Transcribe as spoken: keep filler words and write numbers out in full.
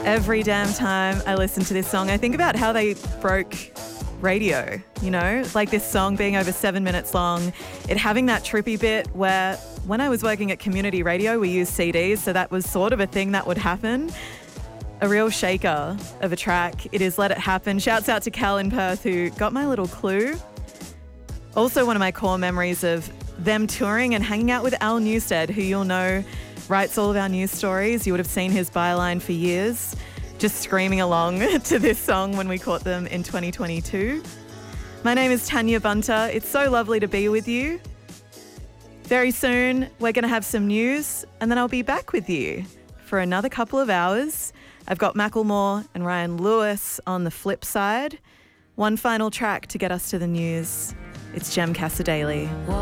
Every damn time I listen to this song, I think about how they broke radio, you know, like this song being over seven minutes long, it having that trippy bit where when I was working at community radio, we used C Ds, so that was sort of a thing that would happen. A real shaker of a track. It is Let It Happen. Shouts out to Cal in Perth who got my little clue. Also one of my core memories of them touring and hanging out with Al Newstead, who you'll know writes all of our news stories. You would have seen his byline for years, just screaming along to this song when we caught them in twenty twenty-two. My name is Tanya Bunter. It's so lovely to be with you. Very soon, we're going to have some news and then I'll be back with you for another couple of hours. I've got Macklemore and Ryan Lewis on the flip side. One final track to get us to the news. It's Jem Cassadaly.